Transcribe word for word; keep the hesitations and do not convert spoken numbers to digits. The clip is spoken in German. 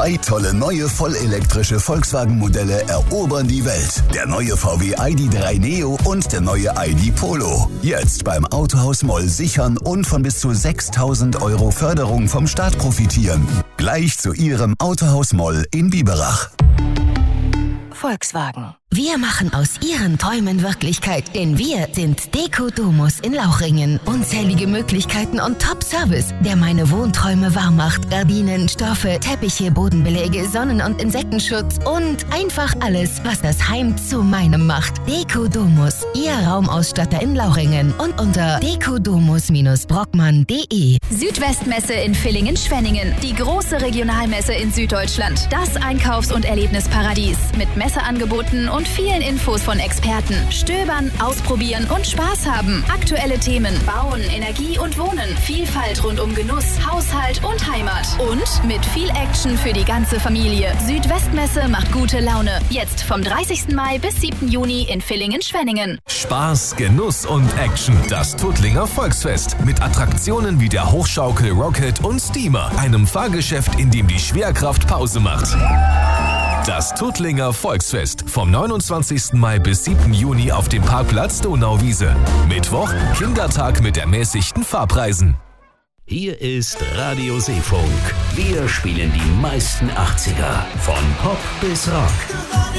Zwei tolle neue vollelektrische Volkswagen-Modelle erobern die Welt. Der neue V W I D drei Neo und der neue I D Polo. Jetzt beim Autohaus Moll sichern und von bis zu sechstausend Euro Förderung vom Staat profitieren. Gleich zu Ihrem Autohaus Moll in Biberach. Volkswagen. Wir machen aus Ihren Träumen Wirklichkeit, denn wir sind Deko Domus in Lauchringen. Unzählige Möglichkeiten und Top-Service, der meine Wohnträume wahr macht. Gardinen, Stoffe, Teppiche, Bodenbeläge, Sonnen- und Insektenschutz und einfach alles, was das Heim zu meinem macht. Deko Domus, Ihr Raumausstatter in Lauchringen und unter dekodomus brockmann punkt de. Südwestmesse in Villingen-Schwenningen. Die große Regionalmesse in Süddeutschland. Das Einkaufs- und Erlebnisparadies. Mit Messeangeboten und vielen Infos von Experten. Stöbern, ausprobieren und Spaß haben. Aktuelle Themen: Bauen, Energie und Wohnen. Vielfalt rund um Genuss, Haushalt und Heimat. Und mit viel Action für die ganze Familie. Südwestmesse macht gute Laune. Jetzt vom dreißigsten Mai bis siebten Juni in Villingen-Schwenningen. Spaß, Genuss und Action. Das Tuttlinger Volksfest. Mit Attraktionen wie der Hochschaukel Rocket und Steamer. Einem Fahrgeschäft, in dem die Schwerkraft Pause macht. Das Tuttlinger Volksfest vom neunundzwanzigsten Mai bis siebten Juni auf dem Parkplatz Donauwiese. Mittwoch Kindertag mit ermäßigten Fahrpreisen. Hier ist Radio Seefunk. Wir spielen die meisten achtziger. Von Pop bis Rock.